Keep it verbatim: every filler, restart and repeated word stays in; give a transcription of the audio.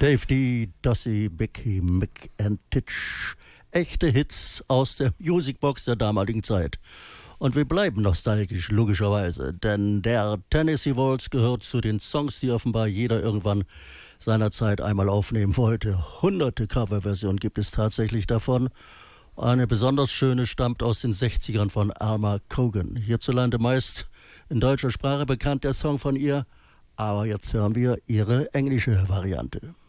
Dave D., Dossie, Becky, Mick and Titch. Echte Hits aus der Musicbox der damaligen Zeit. Und wir bleiben nostalgisch, logischerweise, denn der Tennessee Waltz gehört zu den Songs, die offenbar jeder irgendwann seinerzeit einmal aufnehmen wollte. Hunderte Coverversionen gibt es tatsächlich davon. Eine besonders schöne stammt aus den sechzigern von Alma Cogan. Hierzulande meist in deutscher Sprache bekannt der Song von ihr, aber jetzt hören wir ihre englische Variante.